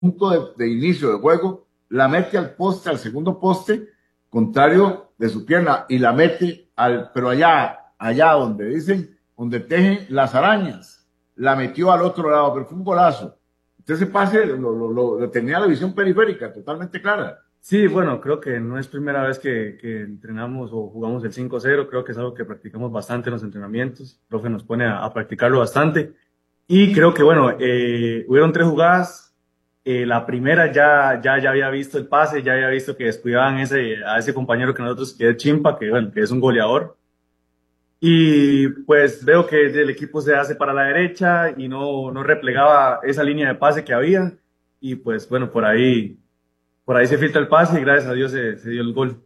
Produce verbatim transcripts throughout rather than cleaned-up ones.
punto de, de inicio de juego, la mete al poste, al segundo poste, contrario de su pierna, y la mete al, pero allá, allá donde dicen, donde tejen las arañas, la metió al otro lado, pero fue un golazo. Entonces ese pase lo, lo, lo, lo tenía la visión periférica, totalmente clara. Sí, bueno, creo que no es primera vez que, que entrenamos o jugamos el cinco cero, creo que es algo que practicamos bastante en los entrenamientos, el profe nos pone a, a practicarlo bastante y creo que, bueno, eh, hubieron tres jugadas, eh, la primera ya, ya, ya había visto el pase, ya había visto que descuidaban ese, a ese compañero que nosotros, que es Chimpa, que, bueno, que es un goleador, y pues veo que el equipo se hace para la derecha y no, no replegaba esa línea de pase que había, y pues bueno, por ahí por ahí se filtra el pase y gracias a Dios se, se dio el gol.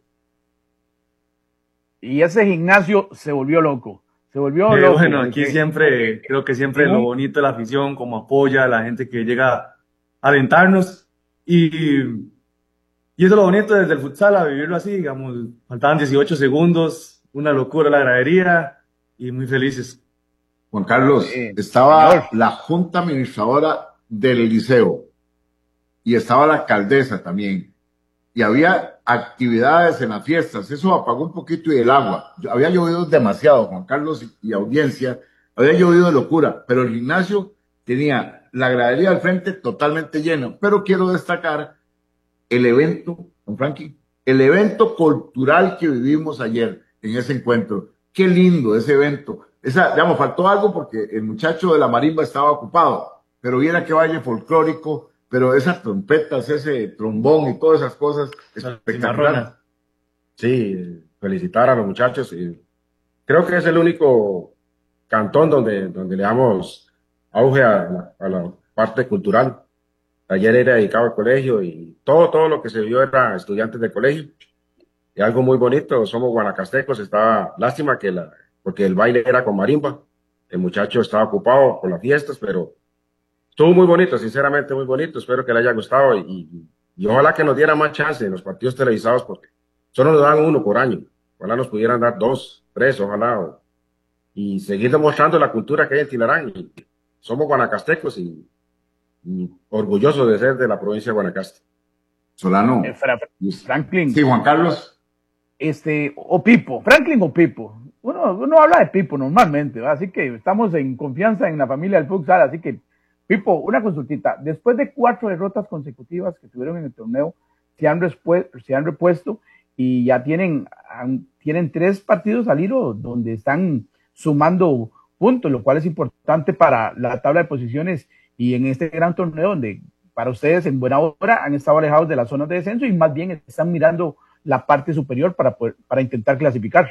Y ese gimnasio se volvió loco. Se volvió Eh, loco. bueno, aquí Porque, siempre, porque creo que siempre lo un, bonito de la afición, como apoya a la gente que llega a alentarnos. Y, y eso es lo bonito desde el futsal, a vivirlo así, digamos, faltaban dieciocho segundos, una locura la gradería y muy felices. Juan Carlos, eh, señor, estaba la junta administradora del liceo y estaba la alcaldesa también. Y había actividades en las fiestas, eso apagó un poquito y el agua. Había llovido demasiado, Juan Carlos y, y audiencia, había llovido de locura, pero el gimnasio tenía la gradería al frente totalmente lleno. Pero quiero destacar el evento, don Frankie, el evento cultural que vivimos ayer en ese encuentro. Qué lindo ese evento. Esa, digamos, faltó algo porque el muchacho de la marimba estaba ocupado, pero viera qué baile folclórico, pero esas trompetas, ese trombón y todas esas cosas, espectacular. Sí, felicitar a los muchachos. Y creo que es el único cantón donde, donde le damos auge a, la- a la parte cultural. Ayer era dedicado al colegio y todo, todo lo que se vio era estudiantes de colegio. Y algo muy bonito, somos guanacastecos, estaba, lástima que la, porque el baile era con marimba. El muchacho estaba ocupado con las fiestas, pero estuvo muy bonito, sinceramente muy bonito. Espero que le haya gustado y, y, y ojalá que nos diera más chance en los partidos televisados porque solo nos dan uno por año. Ojalá nos pudieran dar dos, tres, ojalá. o- y seguir demostrando la cultura que hay en Tilarán. Y somos guanacastecos y, y orgullosos de ser de la provincia de Guanacaste. eh, Solano. Fra- Sí, Franklin, Juan Carlos. este, o Pipo, Franklin o Pipo. Uno, uno habla de Pipo normalmente, ¿verdad? Así que estamos en confianza en la familia del futsal, así que, Pipo, una consultita. Después de cuatro derrotas consecutivas que tuvieron en el torneo, se han, se han repuesto y ya tienen, han, tienen tres partidos al hilo donde están sumando puntos, lo cual es importante para la tabla de posiciones y en este gran torneo donde para ustedes en buena hora han estado alejados de las zonas de descenso y más bien están mirando la parte superior para, poder, para intentar clasificar.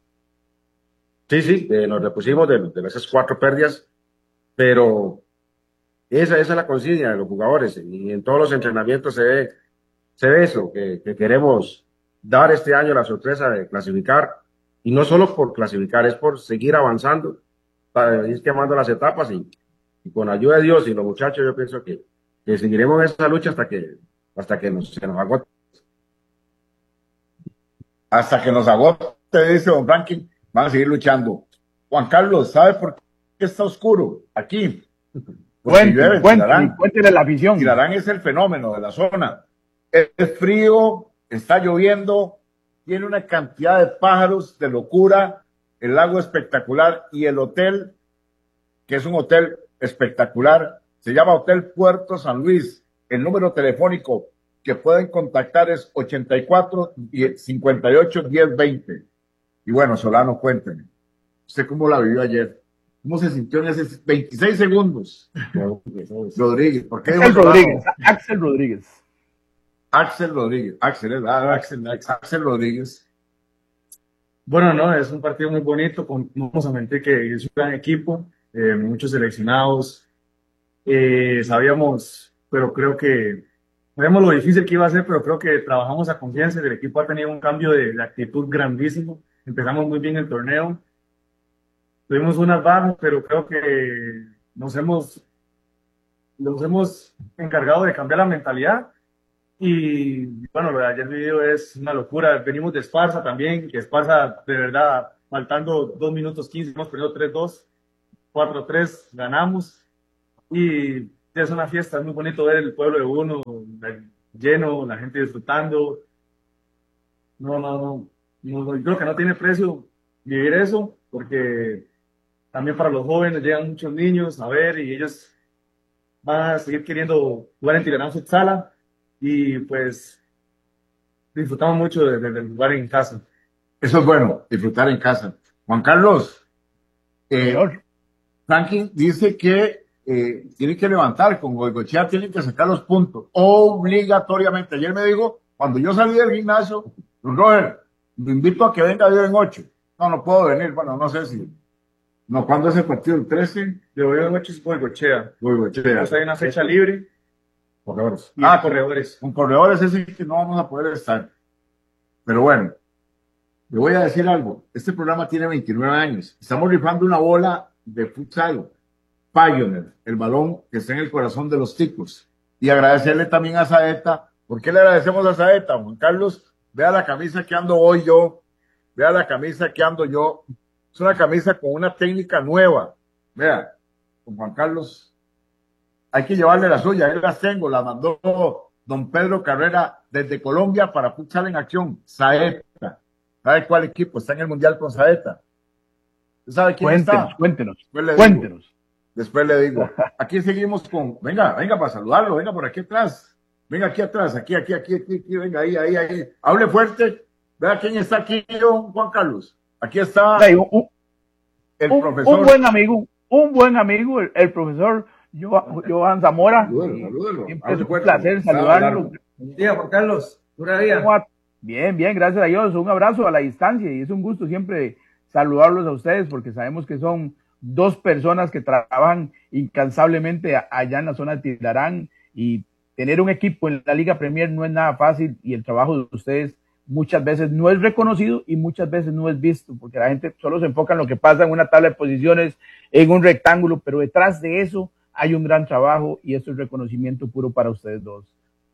Sí, sí, eh, nos repusimos de, de esas cuatro pérdidas, pero esa, esa es la consigna de los jugadores y en todos los entrenamientos se ve, se ve eso, que, que queremos dar este año la sorpresa de clasificar y no solo por clasificar, es por seguir avanzando, para ir quemando las etapas y, y con ayuda de Dios y los muchachos yo pienso que, que seguiremos en esa lucha hasta que, hasta que nos, se nos agote. Hasta que nos agote, dice don Franklin, van a seguir luchando. Juan Carlos, ¿sabe por qué está oscuro aquí? Porque llueve Cuénteme, en cuénteme, Tilarán. cuénteme la afición. Tilarán es el fenómeno de la zona. Es frío, está lloviendo, tiene una cantidad de pájaros de locura, el lago espectacular y el hotel, que es un hotel espectacular, se llama Hotel Puerto San Luis. El número telefónico que pueden contactar es ochenta y cuatro, cincuenta y ocho, diez, veinte. Y bueno, Solano, cuénteme, ¿usted cómo la vivió ayer? ¿Cómo se sintió en esos veintiséis segundos? Rodríguez, ¿por qué dijo Axel Solano? Rodríguez, Axel Rodríguez. Axel Rodríguez, Axel, ¿verdad? Axel, Axel Rodríguez. Bueno, no, es un partido muy bonito, con, no vamos a mentir que es un gran equipo, eh, muchos seleccionados, eh, sabíamos, pero creo que sabíamos lo difícil que iba a ser, pero creo que trabajamos a conciencia, el equipo ha tenido un cambio de, de actitud grandísimo, empezamos muy bien el torneo, tuvimos unas bajas, pero creo que nos hemos, nos hemos encargado de cambiar la mentalidad. Y bueno, lo de ayer vivido es una locura. Venimos de Esparza también, que Esparza, de verdad, faltando dos minutos quince, hemos perdido tres dos, cuatro tres, ganamos. Y es una fiesta, es muy bonito ver el pueblo de uno lleno, la gente disfrutando. No, no, no, no, no, yo creo que no tiene precio vivir eso, porque también para los jóvenes llegan muchos niños a ver y ellos van a seguir queriendo jugar en Tilarán Futsala y pues disfrutamos mucho de, de, de jugar en casa. Eso es bueno, disfrutar en casa. Juan Carlos, eh, Franklin dice que eh, tiene que levantar, con Goicoechea tiene que sacar los puntos, obligatoriamente. Ayer me dijo, cuando yo salí del gimnasio, Roger, lo invito a que venga yo en ocho. No, no puedo venir, bueno, no sé si... No, ¿cuándo es el partido? ¿El trece? De hoy en ocho es Goicoechea. Goicoechea. Pues hay una fecha libre. Corredores. Ah, corredores. Con corredores ese que no vamos a poder estar. Pero bueno, le voy a decir algo. Este programa tiene veintinueve años. Estamos rifando una bola de futsal. Pioneer, el balón que está en el corazón de los ticos. Y agradecerle también a Saeta. ¿Por qué le agradecemos a Saeta, Juan Carlos? Vea la camisa que ando hoy yo. Vea la camisa que ando yo. Es una camisa con una técnica nueva. Vea, con Juan Carlos. Hay que llevarle la suya. Él las tengo. La mandó don Pedro Carrera desde Colombia para Futsal en Acción. Saeta. ¿Sabe cuál equipo está en el Mundial con Saeta? ¿Sabe quién cuéntenos, está? Cuéntenos, Después cuéntenos. Después le digo. Aquí seguimos con... Venga, venga para saludarlo. Venga por aquí atrás. Venga aquí atrás. Aquí, aquí, aquí, aquí. aquí venga, ahí, ahí, ahí. Hable fuerte. Vea quién está aquí, don Juan Carlos. Aquí está sí, un, el un, profesor. Un buen amigo, un buen amigo, el, el profesor Johan Zamora. Salúdelo, salúdelo. Siempre es un placer saludarlo. Buen día, Juan Carlos. Pura vida. Bien, bien, gracias a Dios. Un abrazo a la distancia y es un gusto siempre saludarlos a ustedes porque sabemos que son dos personas que trabajan incansablemente allá en la zona de Tilarán y tener un equipo en la Liga Premier no es nada fácil y el trabajo de ustedes muchas veces no es reconocido y muchas veces no es visto, porque la gente solo se enfoca en lo que pasa en una tabla de posiciones, en un rectángulo, pero detrás de eso hay un gran trabajo y eso es reconocimiento puro para ustedes dos.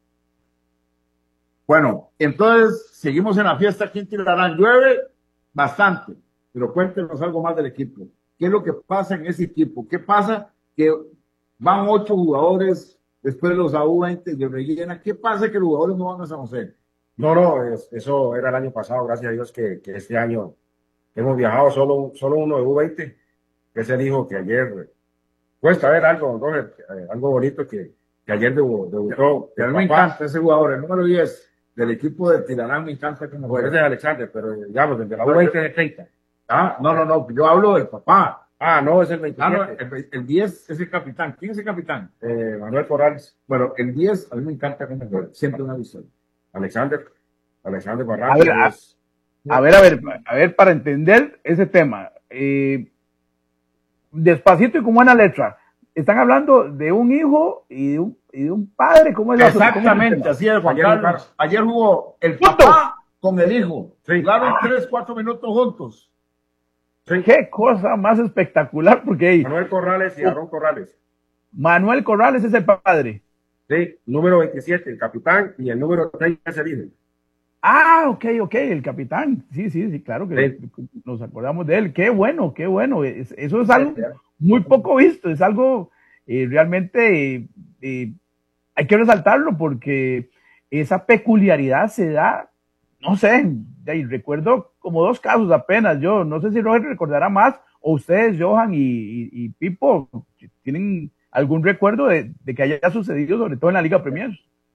Bueno, entonces seguimos en la fiesta aquí en Tilarán. Llueve bastante, pero cuéntenos algo más del equipo. ¿Qué es lo que pasa en ese equipo? ¿Qué pasa? Que van ocho jugadores, después los A U veinte de rellena. ¿Qué pasa que los jugadores no van a San José? No, no, es, eso era el año pasado, gracias a Dios que, que este año hemos viajado solo, solo uno de U veinte, que es el hijo que ayer, cuesta ver algo, Roger, eh, algo bonito que, que ayer debutó. debutó a mí me encanta ese jugador, el número diez del equipo de Tilarán, me encanta como juega. Ese es Alexander, pero digamos, desde la U veinte de treinta. Ah, no, no, no, yo hablo del papá. Ah, no, es el veintisiete. Ah, no, el, el diez es el capitán. ¿Quién es el capitán? Eh, Manuel Corrales. Bueno, el diez, a mí me encanta cómo juega, siempre una visión. Alexander, Alexander A Barranco. ver, a, a ver, a ver, a ver, para entender ese tema, eh, despacito y con buena letra, están hablando de un hijo y de un, y de un padre, ¿cómo es? Exactamente, así es, Juan Ayer Carlos. Ayer jugó el ¡Juntos! papá con el hijo. Sí. Jugaron tres, cuatro minutos juntos. Sí. Qué cosa más espectacular, porque hey, Manuel Corrales y Aarón Corrales. Manuel Corrales es el padre. Sí, número veintisiete, el capitán, y el número treinta es el hijo. Ah, ok, ok, el capitán. Sí, sí, sí, claro que Sí. nos acordamos de él. Qué bueno, qué bueno. Es- eso es algo muy poco visto, es algo eh, realmente eh, eh, hay que resaltarlo porque esa peculiaridad se da, no sé, de ahí recuerdo como dos casos apenas. Yo no sé si Roger recordará más o ustedes, Johan y, y, y Pipo, tienen algún recuerdo de, de que haya sucedido, sobre todo en la Liga Premier.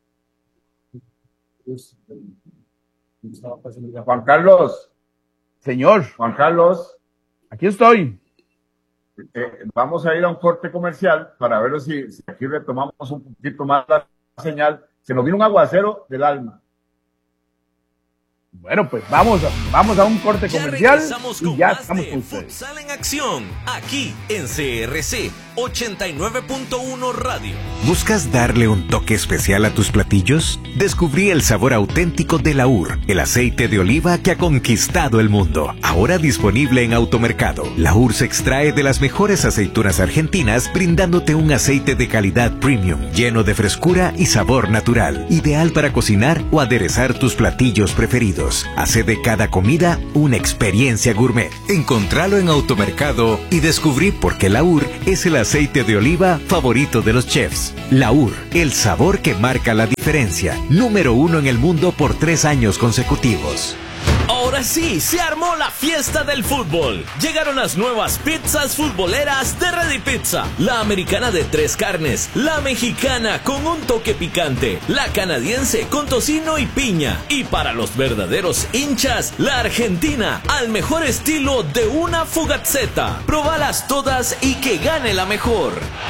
Juan Carlos, Señor, Juan Carlos, aquí estoy. eh, vamos a ir a un corte comercial para ver si, si aquí retomamos un poquito más la señal. Se nos vino un aguacero del alma. Bueno, pues vamos a, vamos a un corte Ya comercial regresamos y con ya más estamos de con ustedes. Futsal en Acción, aquí en C R C ochenta y nueve punto uno Radio. ¿Buscas darle un toque especial a tus platillos? Descubrí el sabor auténtico de la U R, el aceite de oliva que ha conquistado el mundo. Ahora disponible en Automercado. La U R se extrae de las mejores aceitunas argentinas, brindándote un aceite de calidad premium, lleno de frescura y sabor natural. Ideal para cocinar o aderezar tus platillos preferidos. Hace de cada comida una experiencia gourmet. Encontralo en Automercado y descubrí por qué la U R es el aceite de oliva favorito de los chefs. Laur, el sabor que marca la diferencia. Número uno en el mundo por tres años consecutivos. Ahora sí, se armó la fiesta del fútbol. Llegaron las nuevas pizzas futboleras de Ready Pizza. La americana de tres carnes, la mexicana con un toque picante, la canadiense con tocino y piña. Y para los verdaderos hinchas, la argentina al mejor estilo de una fugazzetta. Probalas todas y que gane la mejor.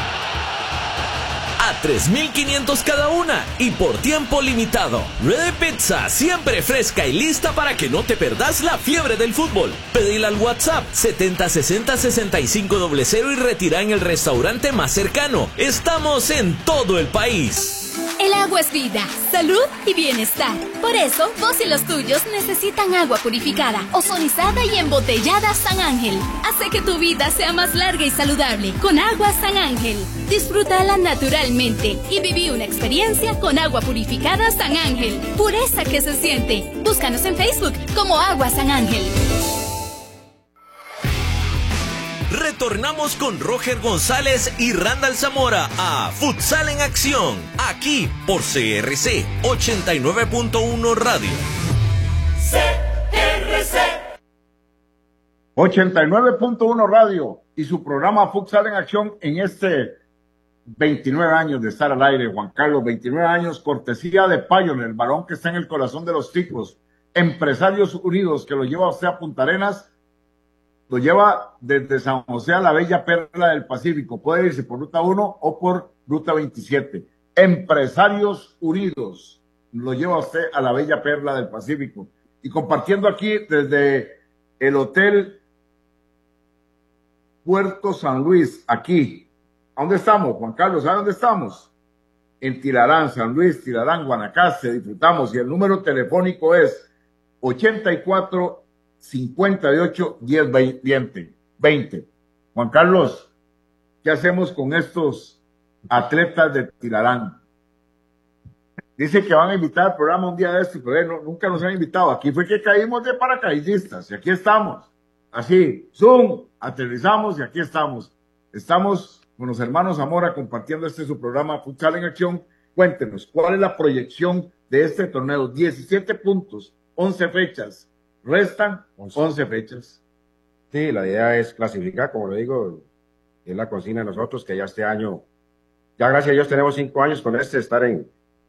A tres mil quinientos cada una y por tiempo limitado. Ready Pizza, siempre fresca y lista para que no te perdas la fiebre del fútbol. Pedila al WhatsApp setenta sesenta sesenta y cinco cero cero y retira en el restaurante más cercano. Estamos en todo el país. El agua es vida, salud y bienestar. Por eso, vos y los tuyos necesitan agua purificada, ozonizada y embotellada San Ángel. Hace que tu vida sea más larga y saludable con agua San Ángel. Disfrútala naturalmente y viví una experiencia con agua purificada San Ángel. Pureza que se siente. Búscanos en Facebook como Agua San Ángel. Retornamos con Roger González y Randall Zamora a Futsal en Acción, aquí por C R C ochenta y nueve punto uno Radio. C R C ochenta y nueve punto uno Radio y su programa Futsal en Acción en este veintinueve años de estar al aire, Juan Carlos, veintinueve años, cortesía de Pioneer, el balón que está en el corazón de los ticos, Empresarios Unidos, que lo lleva a usted a Punta Arenas. Lo lleva desde San José a la bella perla del Pacífico. Puede irse por ruta uno o por ruta veintisiete. Empresarios Unidos lo lleva usted a la bella perla del Pacífico. Y compartiendo aquí desde el Hotel Puerto San Luis, aquí. ¿A dónde estamos, Juan Carlos? ¿Sabe dónde estamos? En Tilarán, San Luis, Tilarán, Guanacaste. Disfrutamos. Y el número telefónico es ochenta y cuatro cincuenta y ocho diez veinte. Juan Carlos, ¿qué hacemos con estos atletas de Tilarán? Dice que van a invitar al programa un día de estos, pero eh, no, nunca nos han invitado. Aquí fue que caímos de paracaidistas y aquí estamos. Así, zoom, aterrizamos y aquí estamos. Estamos con los hermanos Zamora compartiendo este su programa Futsal en Acción. Cuéntenos, ¿cuál es la proyección de este torneo? diecisiete puntos, once fechas. Restan once fechas. Sí, la idea es clasificar, como le digo, es la consigna de nosotros, que ya este año, ya gracias a Dios tenemos cinco años con este, estar en,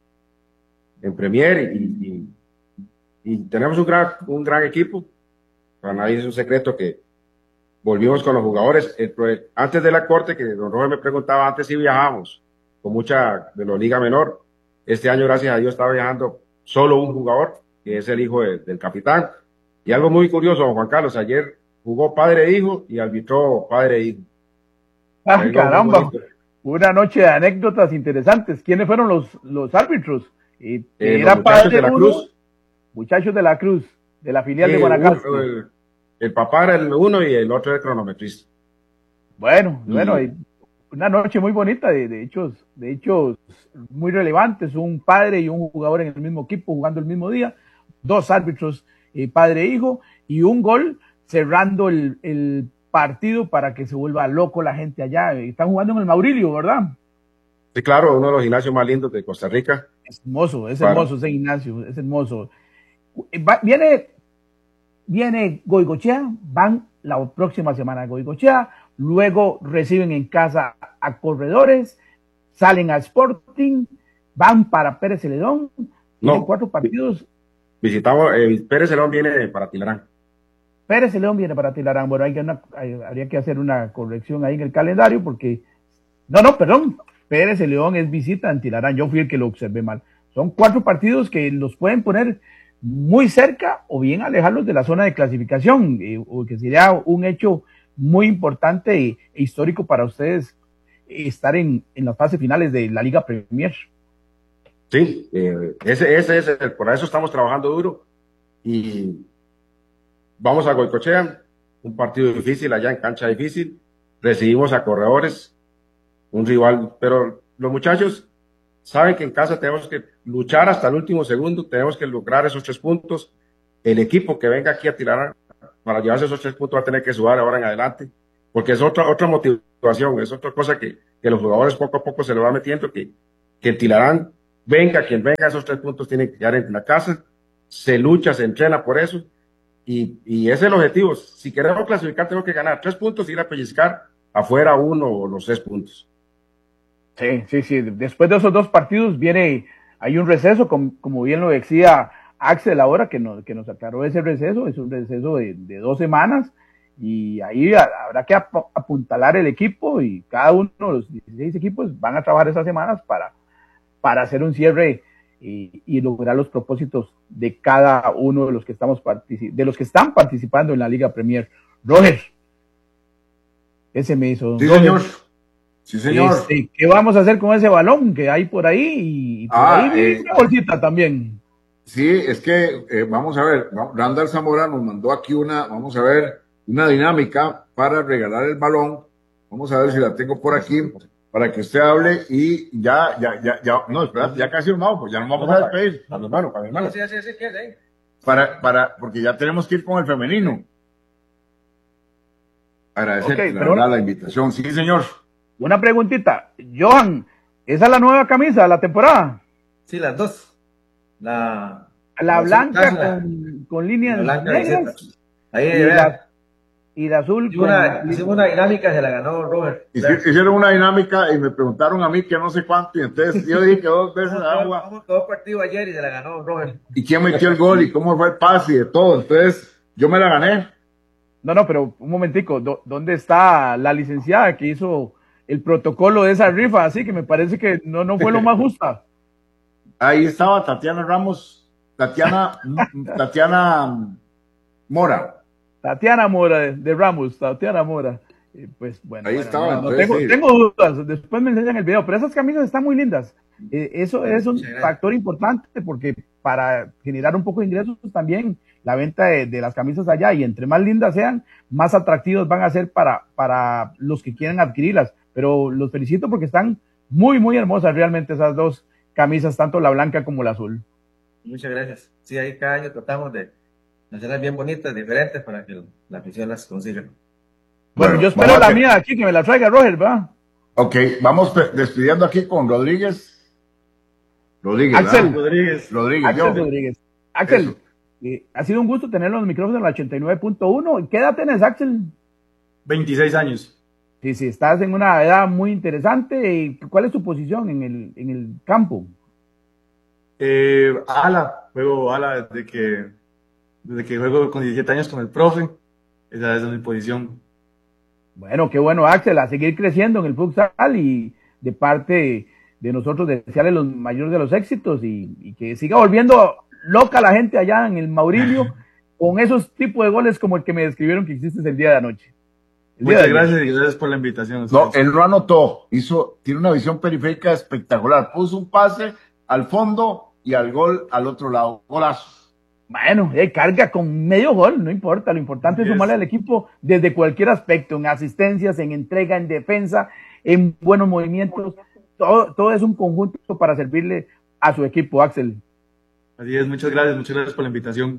en Premier y, y, y tenemos un gran, un gran equipo. Para nadie es un secreto que volvimos con los jugadores. El, antes de la corte, que don Robert me preguntaba, antes sí viajamos con mucha de la Liga Menor. Este año, gracias a Dios, estaba viajando solo un jugador, que es el hijo de, del capitán. Y algo muy curioso, Juan Carlos, ayer jugó padre e hijo y arbitró padre e hijo. Ah, caramba, una noche de anécdotas interesantes. ¿Quiénes fueron los, los árbitros? Eh, eh, era los padre de la uno, Cruz. Muchachos de la Cruz, de la filial Sí, de Guanacaste. El, el, el papá era el uno y el otro era el cronometrista. Bueno, Y, bueno, una noche muy bonita, de, de hechos, de hechos muy relevantes. Un padre y un jugador en el mismo equipo jugando el mismo día, dos árbitros, eh, padre e hijo, y un gol cerrando el, el partido para que se vuelva loco la gente allá. Están jugando en el Maurilio, ¿verdad? Sí, claro, uno de los gimnasios más lindos de Costa Rica. Es hermoso, es Para. hermoso ese gimnasio, es hermoso. Va, viene, viene Goicoechea, van la próxima semana a Goicoechea, luego reciben en casa a Corredores, salen a Sporting, van para Pérez Celedón, tienen No. cuatro partidos. Visitamos, eh, Pérez Celón viene para Tilarán. Pérez Celedón viene para Tilarán. Bueno, hay que una, hay, habría que hacer una corrección ahí en el calendario porque, no, no, perdón, Pérez Celedón es visita en Tilarán, yo fui el que lo observé mal. Son cuatro partidos que los pueden poner muy cerca o bien alejarlos de la zona de clasificación, eh, o que sería un hecho muy importante e, e histórico para ustedes eh, estar en, en las fases finales de la Liga Premier. Sí, eh, ese, ese es el, por eso estamos trabajando duro y vamos a Goicoechea, un partido difícil allá en cancha difícil, recibimos a Corredores, un rival, pero los muchachos saben que en casa tenemos que luchar hasta el último segundo, tenemos que lograr esos tres puntos, el equipo que venga aquí a tirar para llevarse esos tres puntos va a tener que sudar ahora en adelante, porque es otra, otra motivación, es otra cosa que, que los jugadores poco a poco se lo van metiendo, que, que el Tilarán, venga quien venga, esos tres puntos tienen que quedar en la casa, se lucha, se entrena por eso, y, y ese es el objetivo. Si queremos clasificar, tenemos que ganar tres puntos y ir a pellizcar afuera uno o los tres puntos. Sí, sí, sí. Después de esos dos partidos viene, hay un receso, como, como bien lo decía Axel ahora, que nos, que nos aclaró ese receso, es un receso de, de dos semanas, y ahí habrá que ap apuntalar el equipo, y cada uno de los dieciséis equipos van a trabajar esas semanas para, para hacer un cierre y, y lograr los propósitos de cada uno de los que estamos de los que están participando en la Liga Premier. Roger, ese me hizo. Sí, Roger, señor. Sí, señor. Este, ¿qué vamos a hacer con ese balón que hay por ahí? Y por Ah, ahí eh, una bolsita también. Sí, es que eh, vamos a ver, Randall Zamora nos mandó aquí una, vamos a ver, una dinámica para regalar el balón. Vamos a ver si la tengo por aquí para que usted hable y ya, ya, ya, ya, no, espera, ya casi nos vamos, pues ya nos vamos a despedir. Para mi hermano, para mi hermano. Sí, sí, sí, sí, sí. Para, para, porque ya tenemos que ir con el femenino. Agradecer Okay, la, pero verdad, una- la invitación. Sí, señor. Una preguntita. Johan, ¿esa es la nueva camisa de la temporada? Sí, las dos. La, La blanca la- con, con líneas la blanca negras camiseta. Ahí, y vea. la, y la azul Hicimos con una, hicimos una dinámica, se la ganó Robert. Hici- Hicieron una dinámica y me preguntaron a mí que no sé cuánto, y entonces yo dije que dos veces agua. Vamos todo partido ayer y se la ganó Robert. ¿Y quién metió el gol? ¿Y cómo fue el pase? Y de todo. Entonces, yo me la gané. No, no, pero un momentico, ¿dó- ¿dónde está la licenciada que hizo el protocolo de esa rifa? Así que me parece que no, no fue lo más justa. Ahí estaba Tatiana Ramos, Tatiana, Tatiana Mora. Tatiana Mora de, de Ramos, Tatiana Mora. Eh, pues bueno, Ahí bueno, estaba, no, no, entonces, tengo, sí. tengo dudas, después me enseñan el video, pero esas camisas están muy lindas. Eh, eso es un Muchas gracias. factor importante porque para generar un poco de ingresos también la venta de, de las camisas allá, y entre más lindas sean, más atractivos van a ser para, para los que quieren adquirirlas. Pero los felicito porque están muy, muy hermosas realmente esas dos camisas, tanto la blanca como la azul. Muchas gracias. Sí, ahí cada año tratamos de hacerlas bien bonitas, diferentes, para que la afición las consiga. Bueno, Bueno, yo espero vamos a la hacer- mía aquí, que me la traiga Roger, ¿va? Ok, vamos pe- despidiendo aquí con Rodríguez. Rodríguez, Axel. ¿verdad? Rodríguez. Rodríguez, Axel yo. Rodríguez. Axel, Eso. eh, ha sido un gusto tenerlo en los micrófonos en la ochenta y nueve punto uno. ¿Qué edad tenés, Axel? veintiséis años. Sí, sí, estás en una edad muy interesante. ¿Y ¿Cuál es tu posición en el, en el campo? Eh, ala, juego ala desde que, desde que juego con diecisiete años con el profe. Esa es mi posición. Bueno, qué bueno, Axel, a seguir creciendo en el futsal, y de parte de nosotros desearle los mayores de los éxitos, y, y que siga volviendo loca la gente allá en el Maurilio con esos tipos de goles como el que me describieron que hiciste el día de anoche. El día Muchas de anoche. gracias y gracias por la invitación. No, él lo anotó. Hizo, tiene una visión periférica espectacular. Puso un pase al fondo y al gol al otro lado. Golazo. Bueno, eh, carga con medio gol, no importa, lo importante es Yes. sumarle al equipo desde cualquier aspecto, en asistencias, en entrega, en defensa, en buenos movimientos, todo, todo es un conjunto para servirle a su equipo, Axel. Así es, muchas gracias, muchas gracias por la invitación.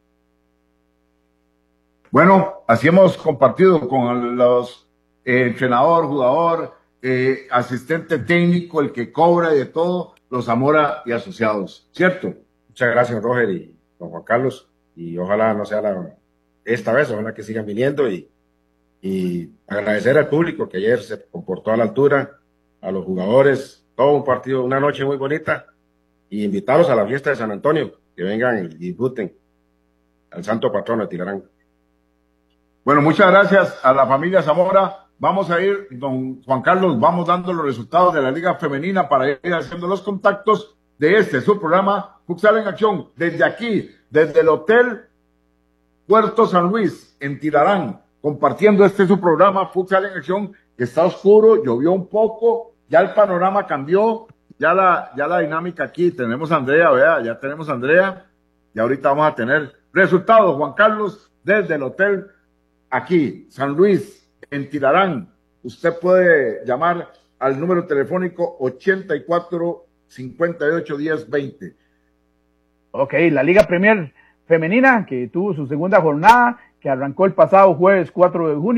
Bueno, así hemos compartido con los eh, entrenador, jugador, eh, asistente técnico, el que cobra y de todo, los Zamora y asociados, ¿cierto? Muchas gracias, Roger y don Juan Carlos. Y ojalá no sea la, esta vez, ojalá que sigan viniendo. Y, y agradecer al público que ayer se comportó a la altura, a los jugadores, todo un partido, una noche muy bonita. Y invitarlos a la fiesta de San Antonio, que vengan y disfruten al santo patrono de Tilarán. Bueno, muchas gracias a la familia Zamora. Vamos a ir, don Juan Carlos, vamos dando los resultados de la Liga Femenina para ir haciendo los contactos de este, su programa Futsal en Acción, desde aquí, desde el Hotel Puerto San Luis, en Tilarán, compartiendo este su programa Futsal en Acción, que está oscuro, llovió un poco, ya el panorama cambió, ya la, ya la dinámica aquí, tenemos a Andrea, vea, ya tenemos a Andrea, y ahorita vamos a tener resultados, Juan Carlos, desde el Hotel aquí, San Luis, en Tilarán. Usted puede llamar al número telefónico ochenta y cuatro, cincuenta y ocho, diez, veinte. Ok, la Liga Premier Femenina, que tuvo su segunda jornada, que arrancó el pasado jueves cuatro de junio,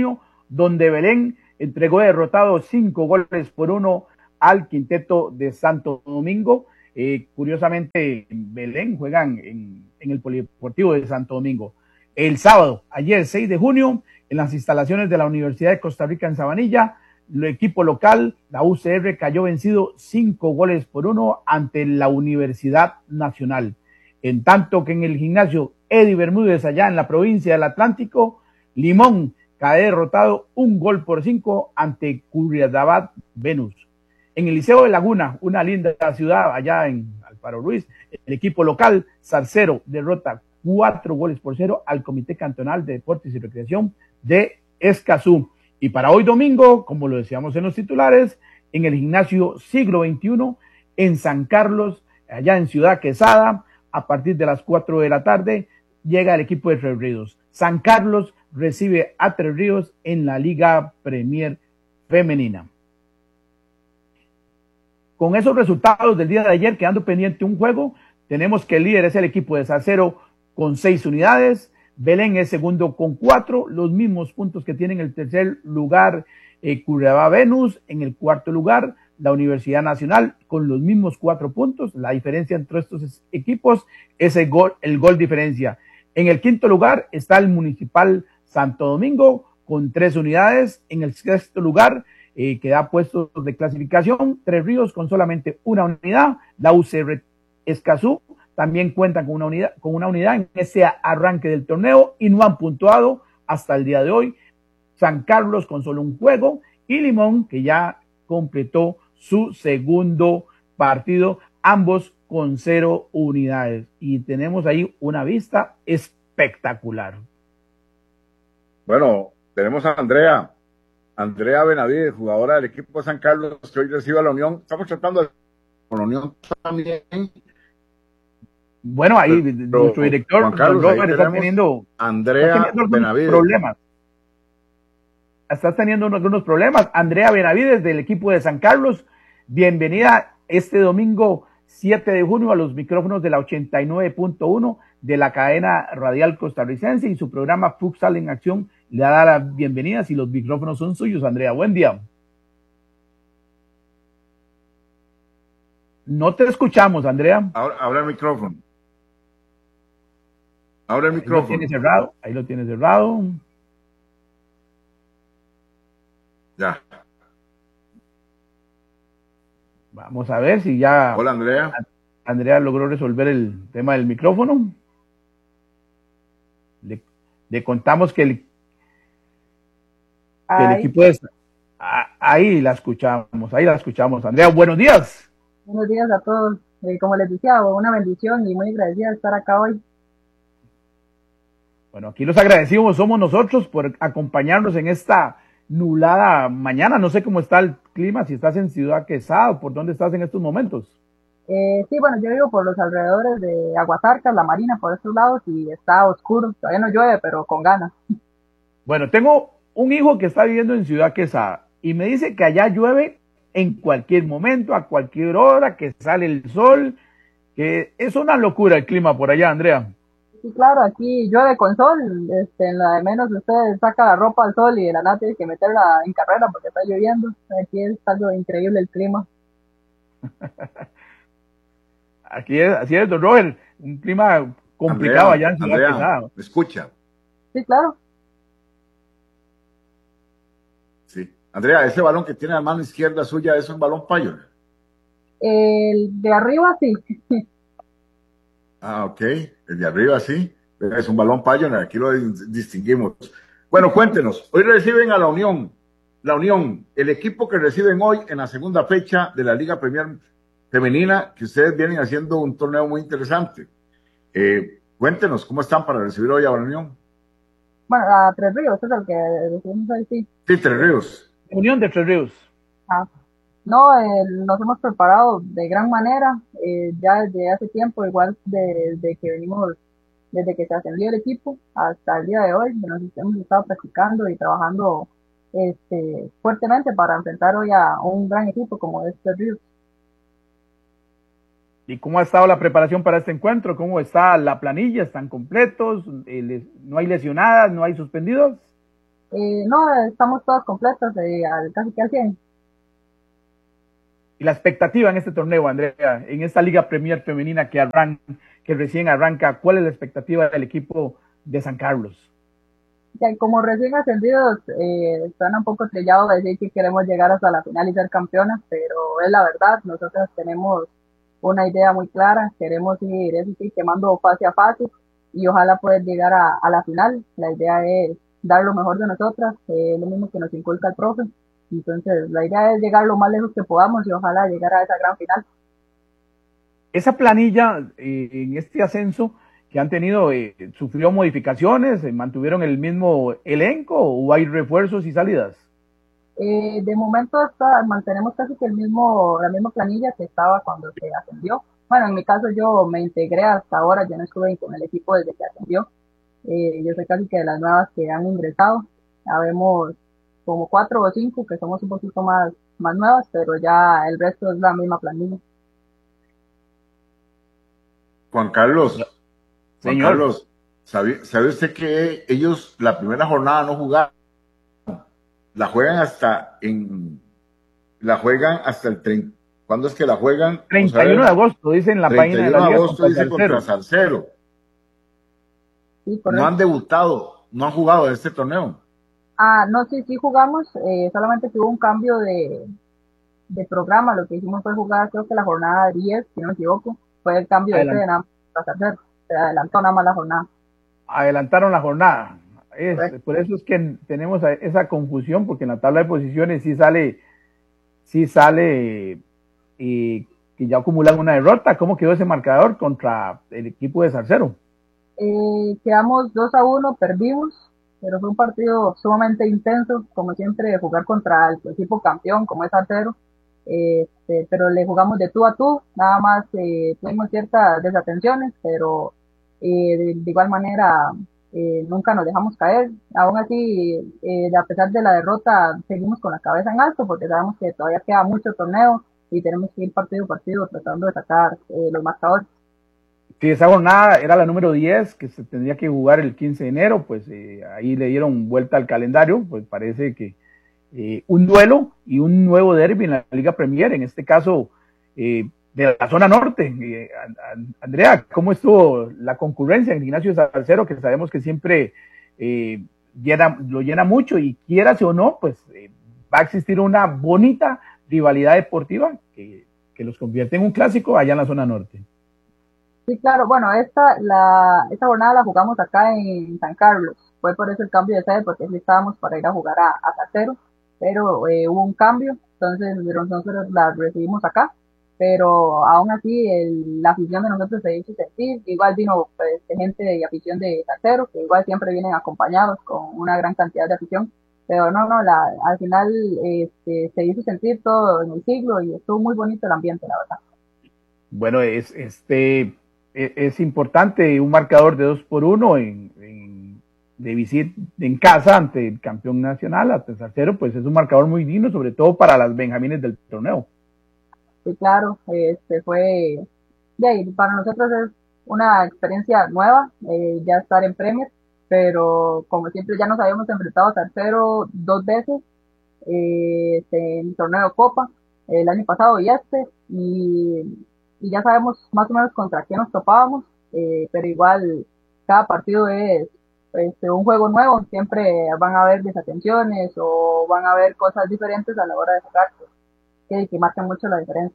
donde Belén entregó derrotado cinco goles por uno al quinteto de Santo Domingo. Eh, curiosamente, en Belén juegan en, en el Polideportivo de Santo Domingo. El sábado, ayer seis de junio, en las instalaciones de la Universidad de Costa Rica en Sabanilla, el equipo local, la U C R, cayó vencido cinco goles por uno ante la Universidad Nacional. En tanto que en el gimnasio Eddie Bermúdez, allá en la provincia del Atlántico, Limón cae derrotado un gol por cinco ante Curridabat Venus. En el Liceo de Laguna, una linda ciudad allá en Alfaro Ruiz, el equipo local, Zarcero, derrota cuatro goles por cero al Comité Cantonal de Deportes y Recreación de Escazú. Y para hoy domingo, como lo decíamos en los titulares, en el gimnasio Siglo veintiuno, en San Carlos, allá en Ciudad Quesada, a partir de las cuatro de la tarde, llega el equipo de Tres Ríos. San Carlos recibe a Tres Ríos en la Liga Premier Femenina. Con esos resultados del día de ayer, quedando pendiente un juego, tenemos que el líder es el equipo de Zarcero con seis unidades, Belén es segundo con cuatro, los mismos puntos que tienen el tercer lugar eh, Curridabat Venus, en el cuarto lugar la Universidad Nacional con los mismos cuatro puntos. La diferencia entre estos equipos es el gol, el gol diferencia. En el quinto lugar está el Municipal Santo Domingo con tres unidades. En el sexto lugar eh, que da puestos de clasificación, Tres Ríos con solamente una unidad. La U C R Escazú también cuentan con una unidad, con una unidad en ese arranque del torneo y no han puntuado hasta el día de hoy. San Carlos con solo un juego y Limón, que ya completó su segundo partido, ambos con cero unidades. Y tenemos ahí una vista espectacular. Bueno, tenemos a Andrea, Andrea Benavides, jugadora del equipo de San Carlos, que hoy recibe a la Unión. Estamos tratando de con la Unión también. Bueno, ahí Pero, nuestro director, Juan Carlos, Robert, está teniendo, Andrea está teniendo Benavides. problemas. Estás teniendo algunos problemas. Andrea Benavides, del equipo de San Carlos, bienvenida este domingo siete de junio a los micrófonos de la ochenta y nueve punto uno de la cadena radial costarricense y su programa Futsal en Acción le da las bienvenidas y los micrófonos son suyos. Andrea, buen día. No te escuchamos, Andrea. Ahora, ahora el micrófono. Ahora el Ahí lo micrófono. tiene cerrado, ahí lo tiene cerrado. Ya. Vamos a ver si ya Hola, Andrea. Andrea logró resolver el tema del micrófono. Le, le contamos que el, que el equipo es... Ah, ahí la escuchamos, ahí la escuchamos. Andrea, buenos días. Buenos días a todos. Eh, como les decía, una bendición y muy agradecida de estar acá hoy. Bueno, aquí los agradecidos somos nosotros por acompañarnos en esta nublada mañana. No sé cómo está el clima, si estás en Ciudad Quesada o por dónde estás en estos momentos. Eh, sí, bueno, yo vivo por los alrededores de Aguasarcas, La Marina, por estos lados, y está oscuro. Todavía no llueve, pero con ganas. Bueno, tengo un hijo que está viviendo en Ciudad Quesada y me dice que allá llueve en cualquier momento, a cualquier hora, que sale el sol, que es una locura el clima por allá, Andrea. Sí, claro, aquí llueve con sol. Este, en la de menos usted saca la ropa al sol y de la nada tiene que meterla en carrera porque está lloviendo. Aquí es algo increíble el clima. Aquí es, así es, don Robert, un clima complicado Andrea, allá en Ciudad Andrea, Quesada. ¿me escucha? Sí, claro. Sí. Andrea, ese balón que tiene a la mano izquierda suya es un balón Pioneer. El de arriba sí. Ah, ok. El de arriba sí. Es un balón Pioneer, aquí lo distinguimos. Bueno, cuéntenos. Hoy reciben a la Unión. La Unión, el equipo que reciben hoy en la segunda fecha de la Liga Premier Femenina, que ustedes vienen haciendo un torneo muy interesante. Eh, cuéntenos, ¿cómo están para recibir hoy a la Unión? Bueno, a Tres Ríos, es el que decimos ahí, sí. Sí, Tres Ríos. Unión de Tres Ríos. Ah. No, eh, nos hemos preparado de gran manera, eh, ya desde hace tiempo, igual desde de que venimos, desde que se ascendió el equipo hasta el día de hoy, nos hemos estado practicando y trabajando este, fuertemente para enfrentar hoy a un gran equipo como este Ríos. ¿Y cómo ha estado la preparación para este encuentro? ¿Cómo está la planilla? ¿Están completos? ¿No hay lesionadas? ¿No hay suspendidos? Eh, no, estamos todas completas, eh, al, casi que al cien. Y la expectativa en este torneo, Andrea, en esta Liga Premier femenina que, arran que recién arranca, ¿cuál es la expectativa del equipo de San Carlos? Ya, como recién ascendidos, eh, suena un poco trillado decir que queremos llegar hasta la final y ser campeonas, pero es la verdad, nosotros tenemos una idea muy clara, queremos ir, es decir, quemando fase a fase y ojalá poder llegar a, a la final. La idea es dar lo mejor de nosotras, eh, lo mismo que nos inculca el profe. Entonces, la idea es llegar lo más lejos que podamos y ojalá llegar a esa gran final. Esa planilla eh, en este ascenso que han tenido, eh, ¿sufrió modificaciones? ¿Mantuvieron el mismo elenco o hay refuerzos y salidas? Eh, de momento hasta mantenemos casi que el mismo, la misma planilla que estaba cuando se ascendió. Bueno, en mi caso yo me integré hasta ahora, yo no estuve con el equipo desde que ascendió. Eh, yo soy casi que de las nuevas que han ingresado. Habemos como cuatro o cinco que somos un poquito más, más nuevas, pero ya el resto es la misma planilla. Juan Carlos, Juan Señor. Carlos, ¿sabe, ¿sabe usted que ellos la primera jornada no jugaron? La juegan hasta en, la juegan hasta el treinta. ¿Cuándo es que la juegan? treinta y uno de agosto, dice en la página de la Liga. treinta y uno de agosto dice contra Salcero. Sí, no han debutado, no han jugado en este torneo. Ah, no, sí, sí jugamos, eh, solamente que hubo un cambio de, de programa. Lo que hicimos fue jugar, creo que la jornada diez, si no me equivoco, fue el cambio de nada más para Salcero. Se adelantó nada más la jornada. Adelantaron la jornada. Es, por eso es que tenemos esa confusión, porque en la tabla de posiciones sí sale, sí sale eh, que ya acumulan una derrota. ¿Cómo quedó ese marcador contra el equipo de Salcero? Eh, quedamos dos a uno, perdimos, pero fue un partido sumamente intenso, como siempre, jugar contra el equipo campeón, como es Salcero. Eh, este, pero le jugamos de tú a tú, nada más eh, tuvimos ciertas desatenciones, pero eh, de, de igual manera eh, nunca nos dejamos caer. Aún así, eh, a pesar de la derrota, seguimos con la cabeza en alto porque sabemos que todavía queda mucho torneo y tenemos que ir partido a partido tratando de sacar eh, los marcadores. Sí, esa jornada era la número diez, que se tendría que jugar el quince de enero, pues eh, ahí le dieron vuelta al calendario, pues parece que eh, un duelo y un nuevo derbi en la Liga Premier, en este caso eh, de la zona norte. Eh, Andrea, ¿cómo estuvo la concurrencia en Ignacio Salcero, que sabemos que siempre eh, llena, lo llena mucho y quieras o no, pues eh, va a existir una bonita rivalidad deportiva que, que los convierte en un clásico allá en la zona norte? Sí, claro, bueno, esta, la, esta jornada la jugamos acá en San Carlos, fue por eso el cambio de sede, porque sí estábamos para ir a jugar a, a Salcero, pero eh, hubo un cambio, entonces nosotros la recibimos acá, pero aún así el, la afición de nosotros se hizo sentir. Igual vino pues, gente de afición de Salcero, que igual siempre vienen acompañados con una gran cantidad de afición, pero no, no, la, al final este, se hizo sentir todo en el siglo y estuvo muy bonito el ambiente, la verdad. Bueno, es este es importante un marcador de dos por uno en, en, de visita en casa ante el campeón nacional, ante Salcero, pues es un marcador muy digno, sobre todo para las benjamines del torneo. Sí, claro, este fue, yeah, para nosotros es una experiencia nueva, eh, ya estar en Premier, pero como siempre ya nos habíamos enfrentado a Salcero dos veces, eh, este, en el torneo de Copa, el año pasado y este, y y ya sabemos más o menos contra quién nos topábamos, eh, pero igual cada partido es este, un juego nuevo, siempre van a haber desatenciones o van a haber cosas diferentes a la hora de jugar, que, que marcan mucho la diferencia.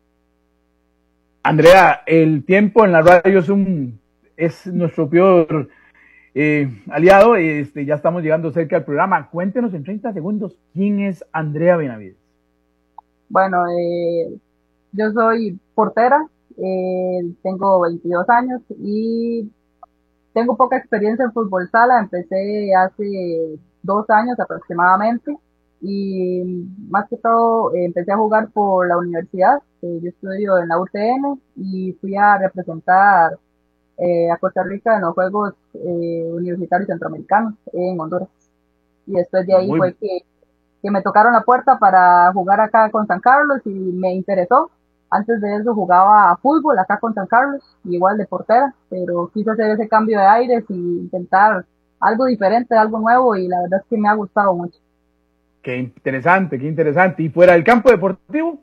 Andrea, el tiempo en la radio es, un, es nuestro peor eh, aliado, este, ya estamos llegando cerca del programa. Cuéntenos en treinta segundos, ¿quién es Andrea Benavides? Bueno, eh, yo soy portera, eh, tengo veintidós años y tengo poca experiencia en fútbol sala. Empecé hace dos años aproximadamente y más que todo eh, empecé a jugar por la universidad. Eh, yo estudio en la U T N y fui a representar eh, a Costa Rica en los Juegos eh, Universitarios Centroamericanos en Honduras. Y después de ahí Muy... fue que, que me tocaron la puerta para jugar acá con San Carlos y me interesó. Antes de eso jugaba a fútbol acá con San Carlos, igual de portera, pero quise hacer ese cambio de aires y intentar algo diferente, algo nuevo, y la verdad es que me ha gustado mucho. Qué interesante, qué interesante. ¿Y fuera del campo deportivo?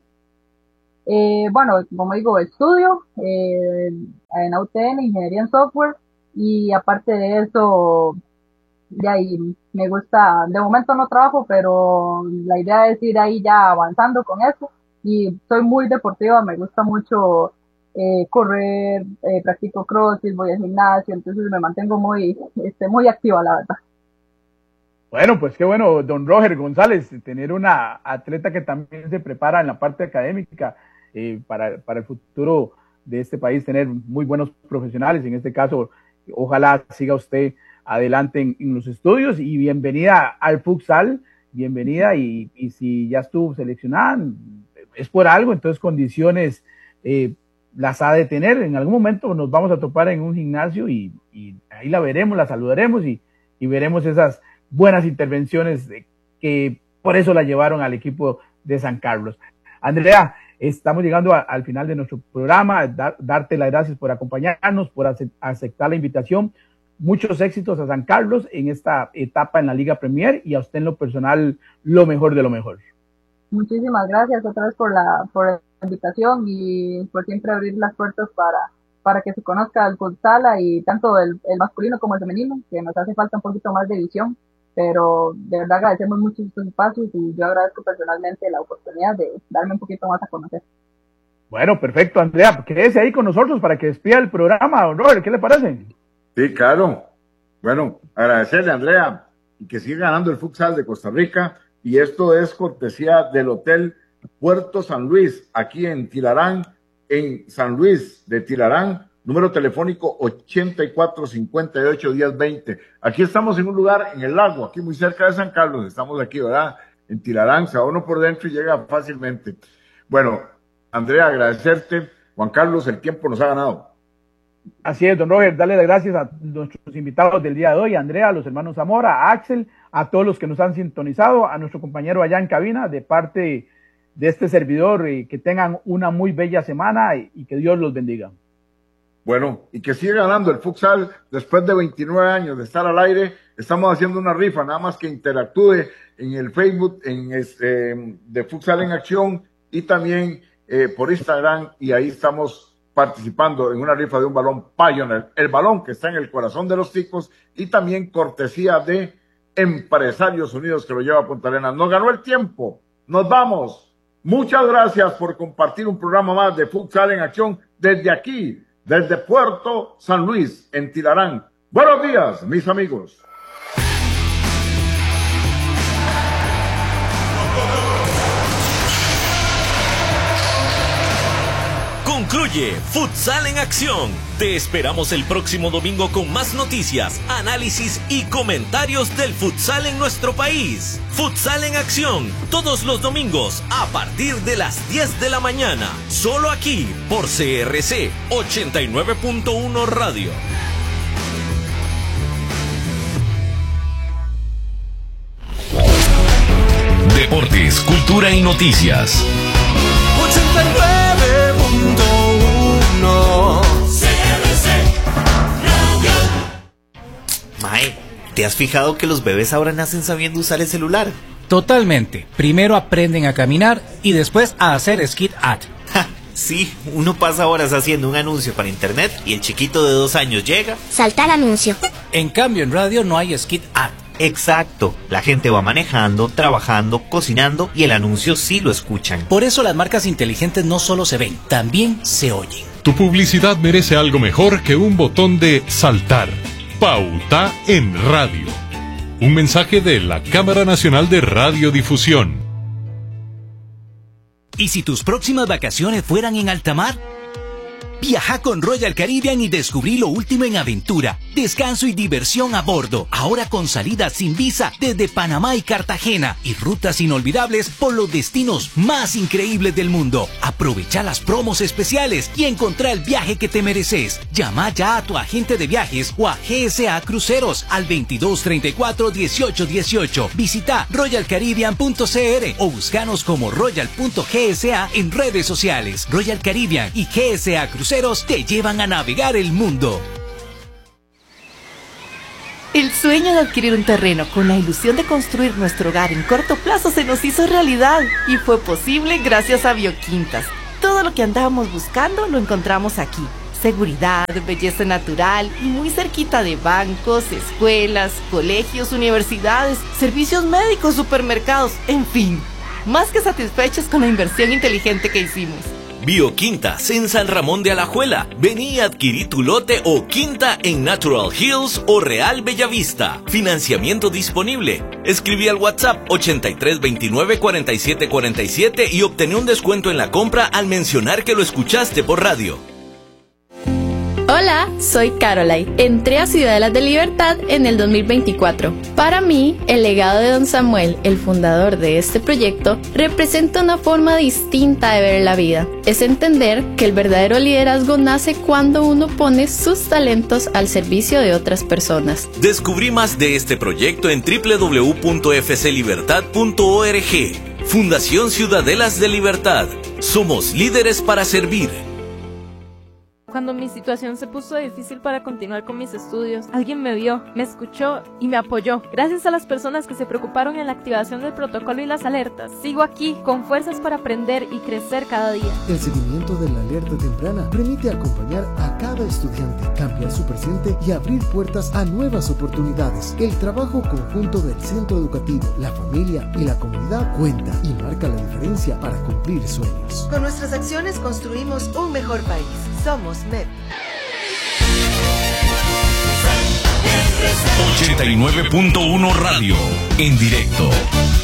Eh, bueno, como digo, estudio eh, en A U T N, Ingeniería en Software, y aparte de eso, de ahí me gusta, de momento no trabajo, pero la idea es ir ahí ya avanzando con eso, y soy muy deportiva, me gusta mucho eh, correr, eh, practico crossfit, voy al gimnasio, entonces me mantengo muy, este, muy activa, la verdad. Bueno, pues qué bueno, don Roger González, tener una atleta que también se prepara en la parte académica eh, para, para el futuro de este país, tener muy buenos profesionales. En este caso, ojalá siga usted adelante en, en los estudios, y bienvenida al futsal, bienvenida, y, y si ya estuvo seleccionada, es por algo, entonces condiciones eh, las ha de tener. En algún momento nos vamos a topar en un gimnasio y, y ahí la veremos, la saludaremos y, y veremos esas buenas intervenciones que por eso la llevaron al equipo de San Carlos. Andrea, estamos llegando a, al final de nuestro programa, dar, darte las gracias por acompañarnos, por ace aceptar la invitación. Muchos éxitos a San Carlos en esta etapa en la Liga Premier, y a usted en lo personal lo mejor de lo mejor. Muchísimas gracias otra vez por la, por la invitación y por siempre abrir las puertas para, para que se conozca el futsal, y tanto el, el masculino como el femenino, que nos hace falta un poquito más de visión. Pero de verdad agradecemos mucho estos espacios, y yo agradezco personalmente la oportunidad de darme un poquito más a conocer. Bueno, perfecto, Andrea, quédese ahí con nosotros para que despida el programa, don Robert, ¿qué le parece? Sí, claro. Bueno, agradecerle, Andrea, y que siga ganando el futsal de Costa Rica, y esto es cortesía del Hotel Puerto San Luis, aquí en Tilarán, en San Luis de Tilarán, número telefónico ochenta y cuatro, cincuenta y ocho, diez, veinte. Aquí estamos en un lugar en el lago, aquí muy cerca de San Carlos, estamos aquí, ¿verdad? En Tilarán, se va uno por dentro y llega fácilmente. Bueno, Andrea, agradecerte. Juan Carlos, el tiempo nos ha ganado. Así es, don Roger, darle las gracias a nuestros invitados del día de hoy, a Andrea, a los hermanos Zamora, a Axel, a todos los que nos han sintonizado, a nuestro compañero allá en cabina, de parte de este servidor, y que tengan una muy bella semana y, y que Dios los bendiga. Bueno, y que siga ganando el futsal después de veintinueve años de estar al aire. Estamos haciendo una rifa, nada más que interactúe en el Facebook en este, de Futsal en Acción, y también eh, por Instagram, y ahí estamos participando en una rifa de un balón Pioneer, el balón que está en el corazón de los ticos, y también cortesía de Empresarios Unidos, que lo lleva a Punta Arenas. Nos ganó el tiempo, nos vamos. Muchas gracias por compartir un programa más de Futsal en Acción desde aquí, desde Puerto San Luis, en Tilarán. Buenos días, mis amigos. Concluye Futsal en Acción. Te esperamos el próximo domingo con más noticias, análisis y comentarios del futsal en nuestro país. Futsal en Acción, todos los domingos a partir de las diez de la mañana. Solo aquí por C R C ochenta y nueve punto uno Radio. Deportes, cultura y noticias. ochenta y nueve punto uno C R C Radio. Mae, ¿te has fijado que los bebés ahora nacen sabiendo usar el celular? Totalmente. Primero aprenden a caminar y después a hacer skit ad. Ja, sí, uno pasa horas haciendo un anuncio para internet y el chiquito de dos años llega. Saltar anuncio. En cambio, en radio no hay skit ad. Exacto, la gente va manejando, trabajando, cocinando y el anuncio sí lo escuchan. Por eso las marcas inteligentes no solo se ven, también se oyen. Tu publicidad merece algo mejor que un botón de saltar. Pauta en radio. Un mensaje de la Cámara Nacional de Radiodifusión. ¿Y si tus próximas vacaciones fueran en alta mar? Viaja con Royal Caribbean y descubrí lo último en aventura, descanso y diversión a bordo. Ahora con salidas sin visa desde Panamá y Cartagena y rutas inolvidables por los destinos más increíbles del mundo. Aprovecha las promos especiales y encontrá el viaje que te mereces. Llama ya a tu agente de viajes o a G S A Cruceros al veintidós treinta y cuatro dieciocho dieciocho. Visita royal caribbean punto c r o búscanos como royal punto g s a en redes sociales. Royal Caribbean y G S A Cruceros te llevan a navegar el mundo. El sueño de adquirir un terreno con la ilusión de construir nuestro hogar en corto plazo se nos hizo realidad y fue posible gracias a Bioquintas. Todo lo que andábamos buscando lo encontramos aquí. Seguridad, belleza natural y muy cerquita de bancos, escuelas, colegios, universidades, servicios médicos, supermercados, en fin. Más que satisfechos con la inversión inteligente que hicimos. Bioquintas en San Ramón de Alajuela. Vení a adquirir tu lote o quinta en Natural Hills o Real Bellavista. Financiamiento disponible. Escribí al WhatsApp ochenta y tres veintinueve cuarenta y siete cuarenta y siete y obtené un descuento en la compra al mencionar que lo escuchaste por radio. Hola, soy Caroline. Entré a Ciudadelas de Libertad en el dos mil veinticuatro. Para mí, el legado de don Samuel, el fundador de este proyecto, representa una forma distinta de ver la vida. Es entender que el verdadero liderazgo nace cuando uno pone sus talentos al servicio de otras personas. Descubrí más de este proyecto en doble u doble u doble u punto f c libertad punto org. Fundación Ciudadelas de Libertad. Somos líderes para servir. Cuando mi situación se puso difícil para continuar con mis estudios, alguien me vio, me escuchó y me apoyó. Gracias a las personas que se preocuparon en la activación del protocolo y las alertas, sigo aquí con fuerzas para aprender y crecer cada día. El seguimiento de la alerta temprana permite acompañar a cada estudiante, cambiar su presente y abrir puertas a nuevas oportunidades. El trabajo conjunto del centro educativo, la familia y la comunidad cuenta y marca la diferencia para cumplir sueños. Con nuestras acciones construimos un mejor país. Somos M E P. ochenta y nueve punto uno Radio, en directo.